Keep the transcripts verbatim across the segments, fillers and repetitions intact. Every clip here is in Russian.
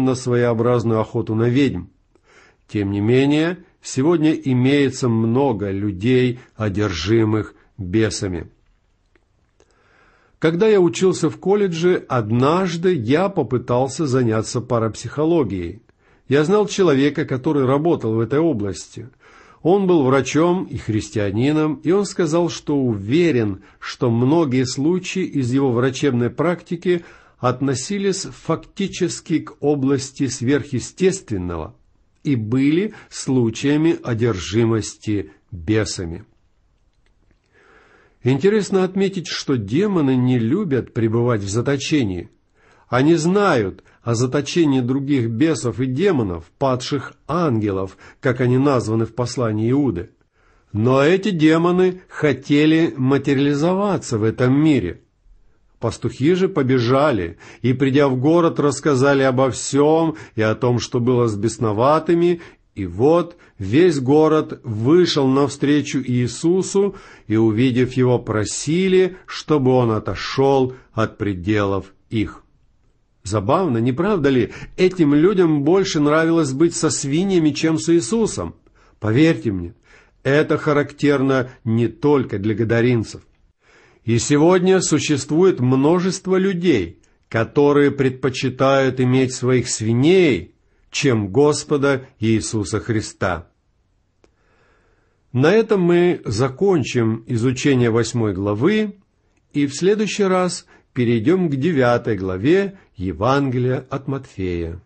на своеобразную охоту на ведьм. Тем не менее, сегодня имеется много людей, одержимых бесами. Когда я учился в колледже, однажды я попытался заняться парапсихологией. Я знал человека, который работал в этой области. Он был врачом и христианином, и он сказал, что уверен, что многие случаи из его врачебной практики относились фактически к области сверхъестественного и были случаями одержимости бесами. Интересно отметить, что демоны не любят пребывать в заточении. Они знают о заточении других бесов и демонов, падших ангелов, как они названы в послании Иуды. Но эти демоны хотели материализоваться в этом мире. Пастухи же побежали и, придя в город, рассказали обо всем и о том, что было с бесноватыми, и вот весь город вышел навстречу Иисусу, и, увидев его, просили, чтобы он отошел от пределов их. Забавно, не правда ли? Этим людям больше нравилось быть со свиньями, чем с Иисусом. Поверьте мне, это характерно не только для гадаринцев. И сегодня существует множество людей, которые предпочитают иметь своих свиней, чем Господа Иисуса Христа. На этом мы закончим изучение восьмой главы, и в следующий раз перейдем к девятой главе Евангелия от Матфея.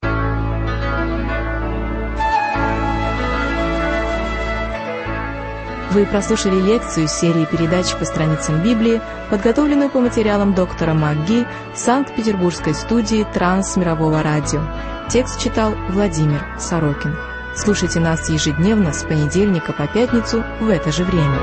Вы прослушали лекцию серии передач по страницам Библии, подготовленную по материалам доктора МакГи Санкт-Петербургской студии Трансмирового радио. Текст читал Владимир Сорокин. Слушайте нас ежедневно с понедельника по пятницу в это же время.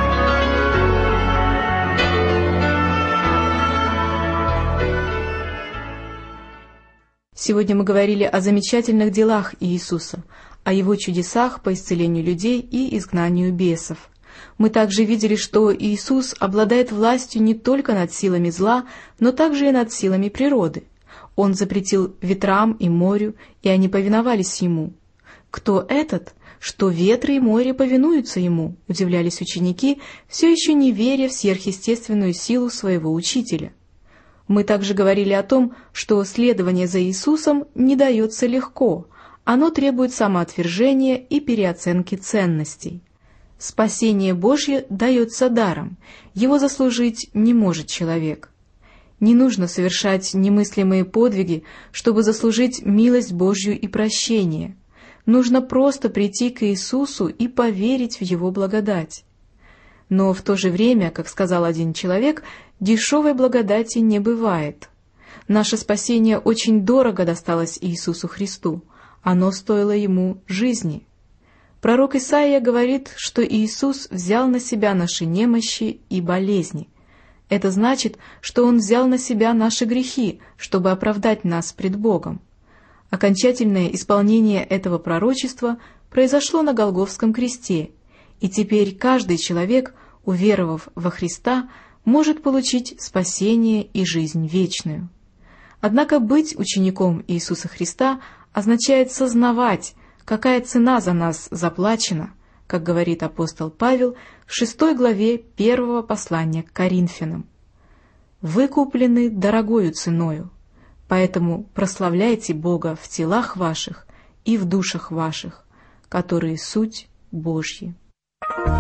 Сегодня мы говорили о замечательных делах Иисуса, о Его чудесах по исцелению людей и изгнанию бесов. Мы также видели, что Иисус обладает властью не только над силами зла, но также и над силами природы. Он запретил ветрам и морю, и они повиновались Ему. «Кто этот, что ветры и море повинуются Ему?» — удивлялись ученики, все еще не веря в сверхъестественную силу своего Учителя. Мы также говорили о том, что следование за Иисусом не дается легко, оно требует самоотвержения и переоценки ценностей. Спасение Божье дается даром, его заслужить не может человек. Не нужно совершать немыслимые подвиги, чтобы заслужить милость Божью и прощение. Нужно просто прийти к Иисусу и поверить в Его благодать. Но в то же время, как сказал один человек, дешевой благодати не бывает. Наше спасение очень дорого досталось Иисусу Христу. Оно стоило Ему жизни. Пророк Исаия говорит, что Иисус взял на себя наши немощи и болезни. Это значит, что Он взял на себя наши грехи, чтобы оправдать нас пред Богом. Окончательное исполнение этого пророчества произошло на Голгофском кресте, и теперь каждый человек, уверовав во Христа, может получить спасение и жизнь вечную. Однако быть учеником Иисуса Христа означает сознавать, какая цена за нас заплачена, как говорит апостол Павел в шестой главе первого послания к Коринфянам. «Вы куплены дорогою ценою, поэтому прославляйте Бога в телах ваших и в душах ваших, которые суть Божьи».